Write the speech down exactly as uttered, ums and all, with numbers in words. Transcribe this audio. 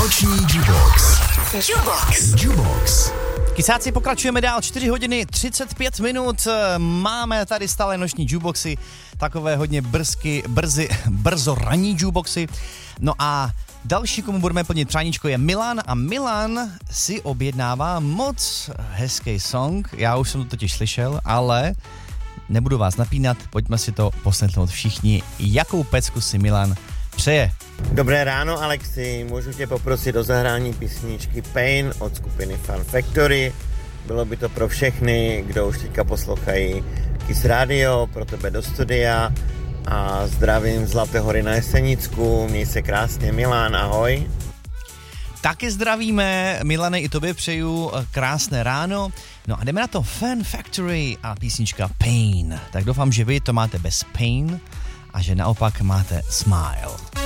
Noční Jukebox. Jukebox. Jukebox. Kysáci, pokračujeme dál, čtyři hodiny třicet pět minut, máme tady stále noční jukeboxy, takové hodně brzky, brzy, brzo ranní jukeboxy. No a další, komu budeme plnit přáníčko, je Milan a Milan si objednává moc hezký song, já už jsem to totiž slyšel, ale nebudu vás napínat, pojďme si to poslechnout všichni, jakou pecku si Milan přeje. Dobré ráno, Alexi, můžu tě poprosit o zahrání písničky Pain od skupiny Fun Factory. Bylo by to pro všechny, kdo už teďka poslouchají Kiss Radio, pro tebe do studia a zdravím z Zlaté hory na Jesenicku, měj se krásně, Milan, ahoj. Taky zdravíme, Milane, i tobě přeju krásné ráno. No a jdeme na to Fun Factory a písnička Pain. Tak doufám, že vy to máte bez pain a že naopak máte smile.